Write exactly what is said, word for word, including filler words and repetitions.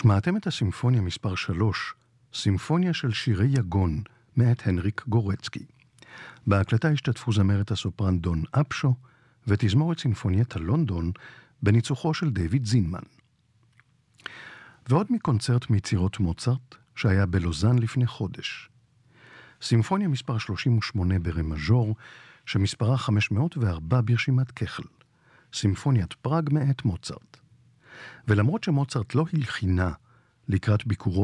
שמעתם את הסימפוניה מספר שלוש, סימפוניה של שירי יגון, מאת הנריק גורצקי. בהקלטה השתתפו זמרת הסופרן דון אפשו, ותזמורת סימפונייטה לונדון, בניצוחו של דיוויד זינמן. ועוד מקונצרט מיצירות מוצרט, שהיה בלוזן לפני חודש. סימפוניה מספר שלושים ושמונה ברה מז'ור, שמספרה חמש מאות וארבע ברשימת כחל. סימפוניית פראג מאת מוצרט. ולמרות שמוצרט לא הלחינה לקראת ביקורו